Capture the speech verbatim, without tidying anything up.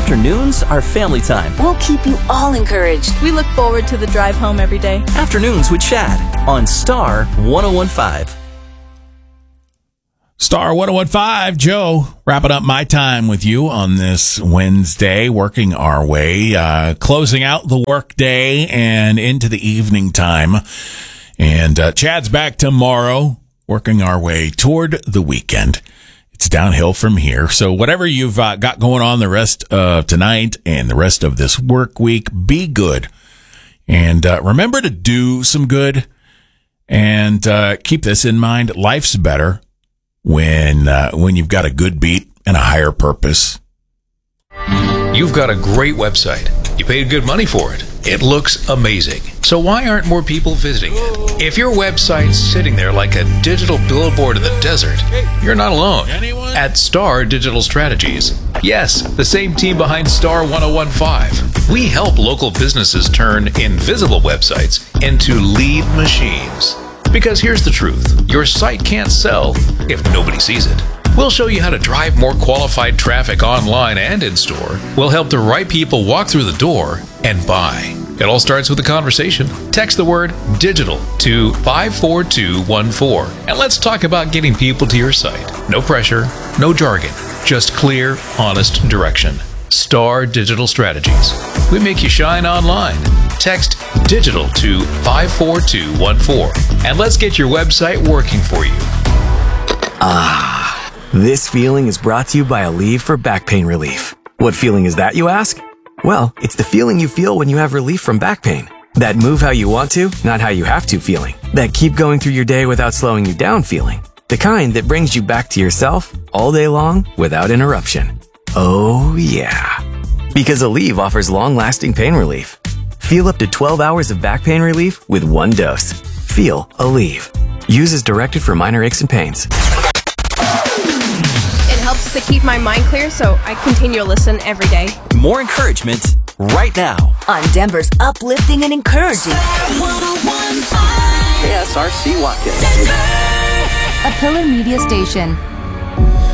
Afternoons are family time. We'll keep you all encouraged. We look forward to the drive home every day. Afternoons with Chad on Star one oh one five. Star one oh one five, Joe, wrapping up my time with you on this Wednesday, working our way, uh, closing out the work day and into the evening time. And uh, Chad's back tomorrow, working our way toward the weekend. It's downhill from here. So whatever you've uh, got going on the rest of tonight and the rest of this work week, be good. And uh, remember to do some good. And uh, keep this in mind. Life's better when uh, when you've got a good beat and a higher purpose. You've got a great website. You paid good money for it. It looks amazing. So why aren't more people visiting it? If your website's sitting there like a digital billboard in the desert, you're not alone. Anyone? At Star Digital Strategies. Yes, the same team behind Star one oh one five. We help local businesses turn invisible websites into lead machines. Because here's the truth. Your site can't sell if nobody sees it. We'll show you how to drive more qualified traffic online and in store. We'll help the right people walk through the door and buy. It all starts with a conversation. Text the word digital to five four two one four and let's talk about getting people to your site. No pressure, no jargon, just clear, honest direction. Star Digital Strategies. We make you shine online. Text digital to five four two one four and let's get your website working for you. Ah, this feeling is brought to you by Aleve for back pain relief. What feeling is that, you ask? Well, it's the feeling you feel when you have relief from back pain. That move how you want to, not how you have to feeling. That keep going through your day without slowing you down feeling. The kind that brings you back to yourself all day long without interruption. Oh yeah. Because Aleve offers long-lasting pain relief. Feel up to twelve hours of back pain relief with one dose. Feel Aleve. Use as directed for minor aches and pains. It helps to keep my mind clear, so I continue to listen every day. More encouragement right now. On Denver's uplifting and encouraging. K S R C Watkins. A Pillar Media Station.